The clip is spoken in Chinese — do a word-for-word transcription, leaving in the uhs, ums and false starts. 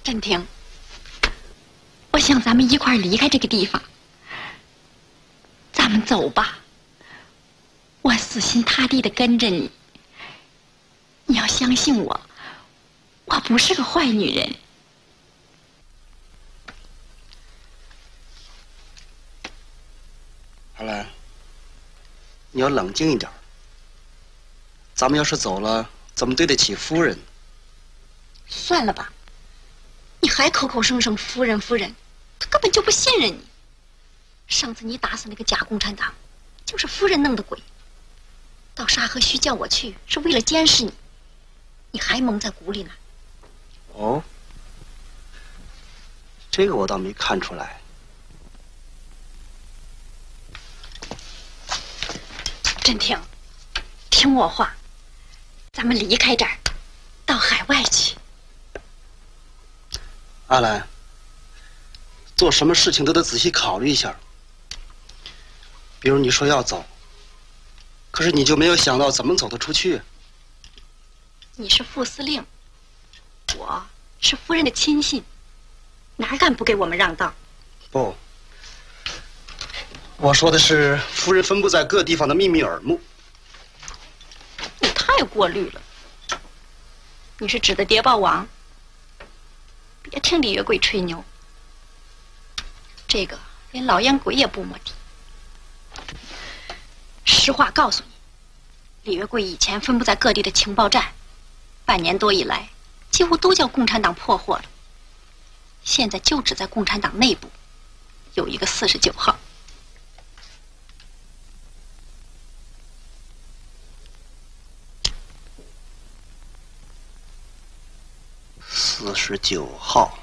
振廷，我想咱们一块儿离开这个地方。咱们走吧，我死心塌地的跟着你。你要相信我，我不是个坏女人。 阿兰，你要冷静一点。咱们要是走了，怎么对得起夫人？ 算了吧，你还口口声声夫人夫人，他根本就不信任你。上次你打死那个假共产党，就是夫人弄的鬼。到沙河须叫我去，是为了监视你，你还蒙在鼓里呢。 哦，这个我倒没看出来。 振廷，听我话，咱们离开这儿，到海外去。 阿兰，做什么事情都得仔细考虑一下。比如你说要走，可是你就没有想到怎么走得出去。 你是副司令，我是夫人的亲信，哪敢不给我们让道？ 不，我说的是夫人分布在各地方的秘密耳目。 你太过滤了。你是指的谍报王？别听李月桂吹牛，这个连老烟鬼也不摸底。实话告诉你，李月桂以前分布在各地的情报站，半年多以来，几乎都叫共产党破获了。现在就只在共产党内部有一个四十九号。 四十九号。